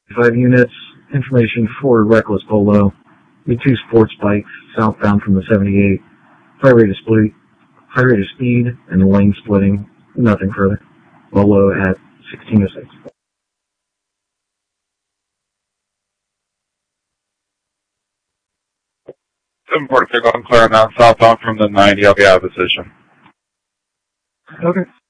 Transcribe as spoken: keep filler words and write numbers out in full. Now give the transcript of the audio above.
Five units. Information for reckless Polo. B two sports bikes southbound from the seventy-eight. High rate of speed, high rate of speed and lane splitting. Nothing further. Polo at sixteen oh six. seven forty-six on clear now, southbound from the ninety. I'll be out of position. Okay.